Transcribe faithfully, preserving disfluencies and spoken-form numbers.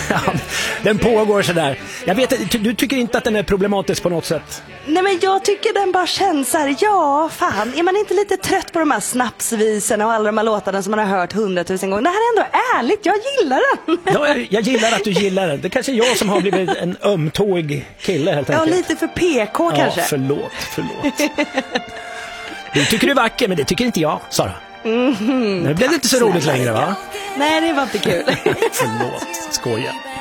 Ja, den pågår sådär. Jag vet, du tycker inte att den är problematisk på något sätt? Nej, men jag tycker den bara känns så här, ja fan, är man inte lite trött på de här snapsvisorna och alla de här låtarna som man har hört hundratusen gånger? Det här är ändå ärligt, jag gillar den. Ja, jag, jag gillar att du gillar den. Det är kanske jag som har blivit en ömtåig kille helt enkelt. Ja, lite för P K kanske. Ja, förlåt, förlåt. Du tycker du är vacker, men det tycker inte jag, Sara. Mm-hmm. Nu blev det inte så roligt längre, va? Nej, det var inte kul. Förlåt, skoja.